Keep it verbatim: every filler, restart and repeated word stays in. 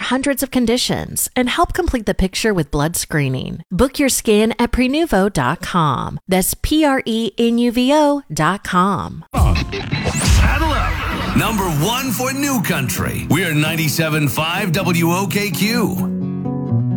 hundreds of conditions and help complete the picture with blood screening. Book your scan at prenuvo dot com. That's P R E N U V O dot com. Saddle up. Number one for New Country. We are ninety-seven point five W O K Q.